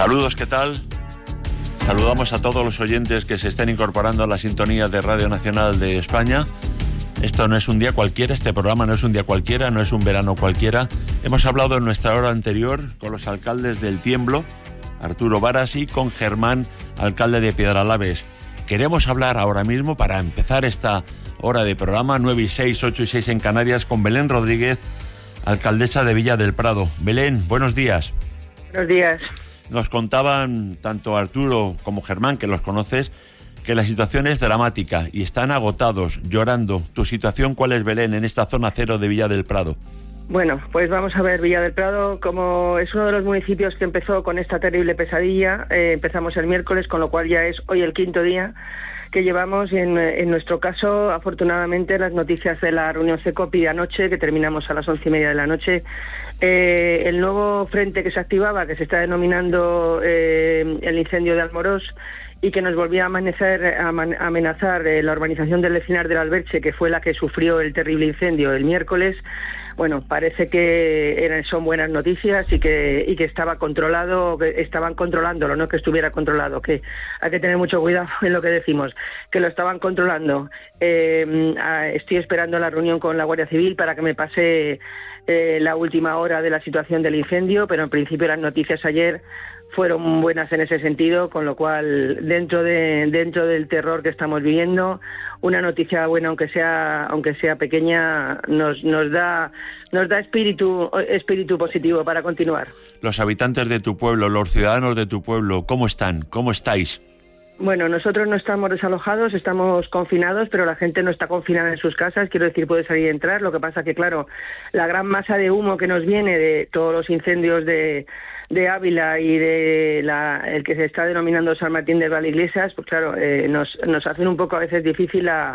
Saludos, ¿qué tal? Saludamos a todos los oyentes que se estén incorporando a la sintonía de Radio Nacional de España. Esto no es un día cualquiera, este programa no es un día cualquiera, no es un verano cualquiera. Hemos hablado en nuestra hora anterior con los alcaldes del Tiemblo, Arturo Varas, y con Germán, alcalde de Piedralaves. Queremos hablar ahora mismo, para empezar esta hora de programa, 9:06, 8:06 en Canarias, con Belén Rodríguez, alcaldesa de Villa del Prado. Belén, buenos días. Buenos días. Nos contaban tanto Arturo como Germán, que los conoces, que la situación es dramática y están agotados, llorando. ¿Tu situación cuál es, Belén, en esta zona cero de Villa del Prado? Bueno, pues vamos a ver, Villa del Prado, como es uno de los municipios que empezó con esta terrible pesadilla, empezamos el miércoles, con lo cual ya es hoy el quinto día que llevamos. En nuestro caso, afortunadamente, las noticias de la reunión CECOPI de anoche, que terminamos a las 11:30 de la noche, el nuevo frente que se activaba, que se está denominando el incendio de Almorós, y que nos volvía a amenazar la urbanización del Encinar del Alberche, que fue la que sufrió el terrible incendio el miércoles. Bueno, parece que son buenas noticias y que estaba controlado, que estaban controlándolo, no que estuviera controlado, que hay que tener mucho cuidado en lo que decimos, que lo estaban controlando. Estoy esperando la reunión con la Guardia Civil para que me pase la última hora de la situación del incendio, pero en principio las noticias ayer fueron buenas en ese sentido, con lo cual dentro del terror que estamos viviendo, una noticia buena, aunque sea pequeña, nos da espíritu positivo para continuar. Los habitantes de tu pueblo, los ciudadanos de tu pueblo, ¿cómo están? ¿Cómo estáis? Bueno, nosotros no estamos desalojados, estamos confinados, pero la gente no está confinada en sus casas, quiero decir, puede salir y entrar. Lo que pasa que, claro, la gran masa de humo que nos viene de todos los incendios de Ávila y el que se está denominando San Martín de Valdeiglesias, pues claro, nos hacen un poco a veces difícil la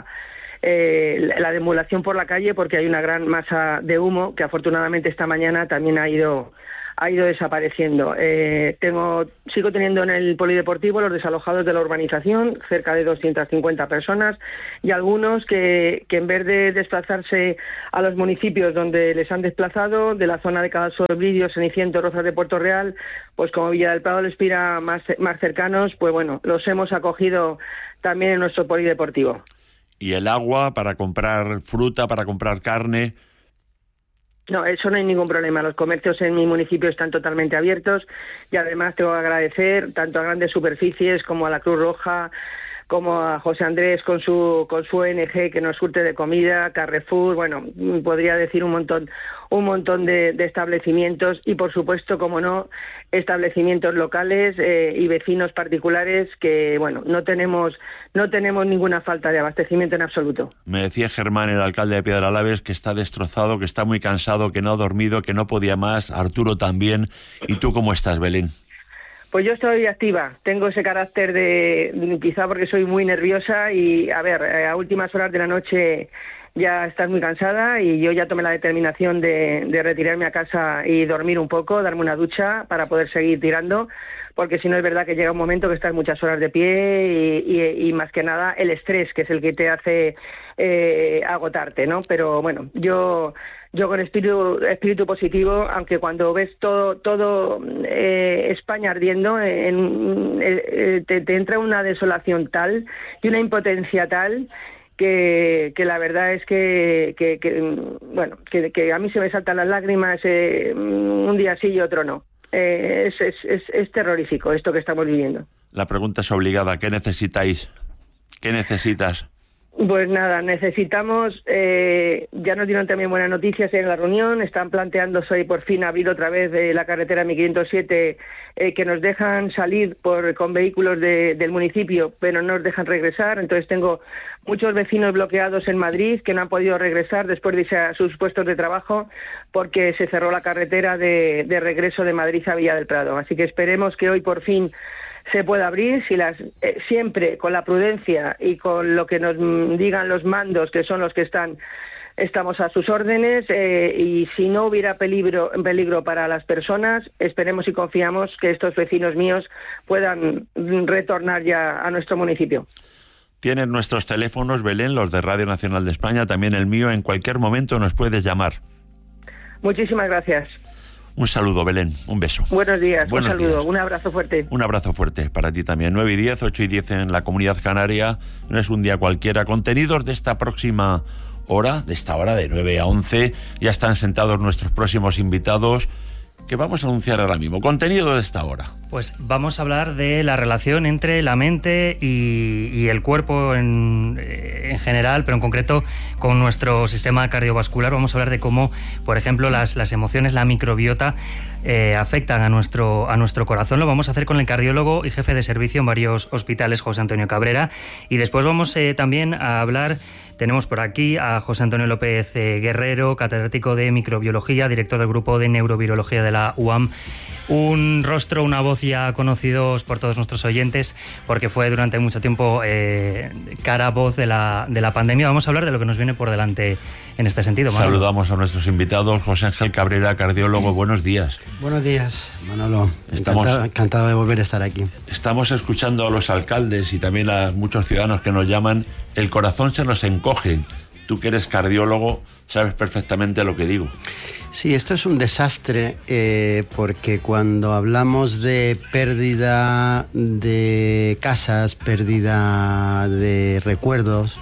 deambulación por la calle, porque hay una gran masa de humo que afortunadamente esta mañana también ha ido desapareciendo. Sigo teniendo en el polideportivo los desalojados de la urbanización, cerca de 250 personas, y algunos que en vez de desplazarse a los municipios donde les han desplazado, de la zona de Cadalso-Bridio, Ceniciento, Rozas de Puerto Real, pues como Villa del Prado les pira más cercanos, pues bueno, los hemos acogido también en nuestro polideportivo. ¿Y el agua para comprar fruta, para comprar carne? No, eso no hay ningún problema. Los comercios en mi municipio están totalmente abiertos y además tengo que agradecer tanto a Grandes Superficies como a la Cruz Roja, como a José Andrés con su ONG que nos surte de comida, Carrefour, bueno, podría decir un montón de establecimientos y, por supuesto, como no, establecimientos locales y vecinos particulares que, bueno, no tenemos ninguna falta de abastecimiento en absoluto. Me decía Germán, el alcalde de Piedralaves, que está destrozado, que está muy cansado, que no ha dormido, que no podía más. Arturo también. ¿Y tú cómo estás, Belén? Pues yo estoy activa, tengo ese carácter quizá porque soy muy nerviosa y, a ver, a últimas horas de la noche ya estás muy cansada y yo ya tomé la determinación de retirarme a casa y dormir un poco, darme una ducha para poder seguir tirando, porque si no es verdad que llega un momento que estás muchas horas de pie y más que nada el estrés, que es el que te hace agotarte, ¿no? Pero bueno, yo con espíritu positivo, aunque cuando ves todo España ardiendo, te entra una desolación tal y una impotencia tal que la verdad es que a mí se me saltan las lágrimas un día sí y otro no. Es terrorífico esto que estamos viviendo. La pregunta es obligada. ¿Qué necesitáis? ¿Qué necesitas? Pues nada, necesitamos, ya nos dieron también buenas noticias en la reunión, están planteándose hoy por fin abrir otra vez la carretera 1507, que nos dejan salir con vehículos del municipio, pero no nos dejan regresar. Entonces tengo muchos vecinos bloqueados en Madrid que no han podido regresar después de irse a sus puestos de trabajo porque se cerró la carretera de regreso de Madrid a Villa del Prado. Así que esperemos que hoy por fin se puede abrir, siempre con la prudencia y con lo que nos digan los mandos, que son los que estamos a sus órdenes, y si no hubiera peligro para las personas, esperemos y confiamos que estos vecinos míos puedan retornar ya a nuestro municipio. Tienes nuestros teléfonos, Belén, los de Radio Nacional de España, también el mío. En cualquier momento nos puedes llamar. Muchísimas gracias. Un saludo, Belén, un beso. Buenos días, Buenos un saludo, días. un abrazo fuerte. Un abrazo fuerte para ti también. 9:10, 8:10 en la Comunidad Canaria. No es un día cualquiera. Contenidos de esta próxima hora, de esta hora de 9 a 11. Ya están sentados nuestros próximos invitados que vamos a anunciar ahora mismo. Contenido de esta hora. Pues vamos a hablar de la relación entre la mente y el cuerpo en general, pero en concreto con nuestro sistema cardiovascular. Vamos a hablar de cómo, por ejemplo, las emociones, la microbiota, afectan a nuestro corazón. Lo vamos a hacer con el cardiólogo y jefe de servicio en varios hospitales, José Antonio Cabrera. Y después vamos también a hablar... Tenemos por aquí a José Antonio López Guerrero, catedrático de microbiología, director del grupo de neurovirología de la UAM. Un rostro, una voz ya conocidos por todos nuestros oyentes, porque fue durante mucho tiempo voz de la pandemia. Vamos a hablar de lo que nos viene por delante en este sentido, Manolo. Saludamos a nuestros invitados. José Ángel Cabrera, cardiólogo, buenos días. Buenos días, Manolo. Encantado de volver a estar aquí. Estamos escuchando a los alcaldes y también a muchos ciudadanos que nos llaman. El corazón se nos encoge. Tú que eres cardiólogo sabes perfectamente lo que digo. Sí, esto es un desastre porque cuando hablamos de pérdida de casas, pérdida de recuerdos,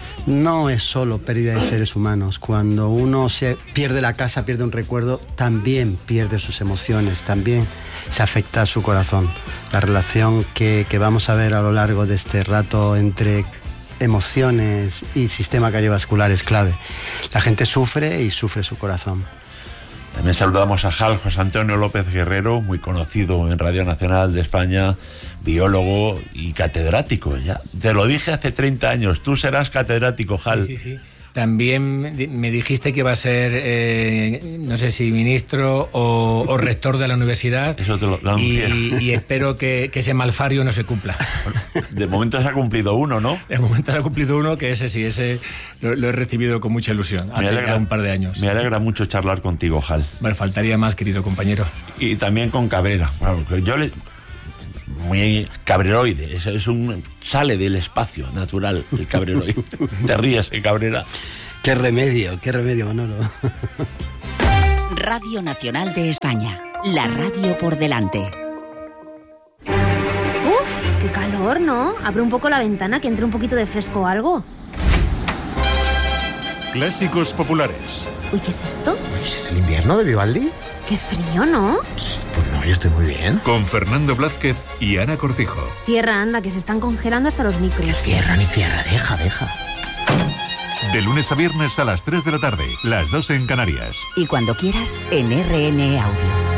no es solo pérdida de seres humanos. Cuando uno se pierde la casa, pierde un recuerdo, también pierde sus emociones, también se afecta a su corazón. La relación que vamos a ver a lo largo de este rato entre emociones y sistema cardiovascular es clave. La gente sufre y sufre su corazón. También saludamos a José Antonio López Guerrero, muy conocido en Radio Nacional de España, biólogo y catedrático. Ya te lo dije hace 30 años, tú serás catedrático, Jal. Sí. También me dijiste que iba a ser, no sé si ministro o rector de la universidad. Eso te lo anuncié. Y espero que ese malfario no se cumpla. De momento se ha cumplido uno, ¿no? De momento se ha cumplido uno, que ese lo he recibido con mucha ilusión. Hace ya un par de años. Me alegra mucho charlar contigo, Jal. Bueno, faltaría más, querido compañero. Y también con Cabrera. Bueno, muy cabreroide, sale del espacio natural el cabreroide. Te ríes, Cabrera. Qué remedio, Manolo. Radio Nacional de España, la radio por delante. Uf, qué calor, ¿no? Abre un poco la ventana, que entre un poquito de fresco o algo. Clásicos populares. Uy, ¿qué es esto? Uy, ¿es el invierno de Vivaldi? Qué frío, ¿no? Pues no, yo estoy muy bien. Con Fernando Blázquez y Ana Cortijo. Cierra, anda, que se están congelando hasta los micros. Que cierra, deja. De lunes a viernes a las 3 de la tarde, las 2 en Canarias. Y cuando quieras, en RN Audio.